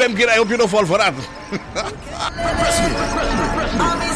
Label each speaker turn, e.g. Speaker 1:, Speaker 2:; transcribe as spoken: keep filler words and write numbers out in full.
Speaker 1: F M, kid. I hope you don't fall for that.
Speaker 2: Press me, press me, press me.